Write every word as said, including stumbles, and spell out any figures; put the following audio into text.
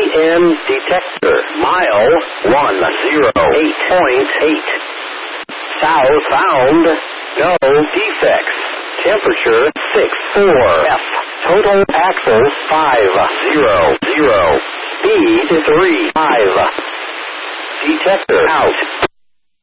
N detector. Mile one zero eight point eight. South bound. No defects. Temperature six four F. Total axles five zero zero. Speed three five. Detector out.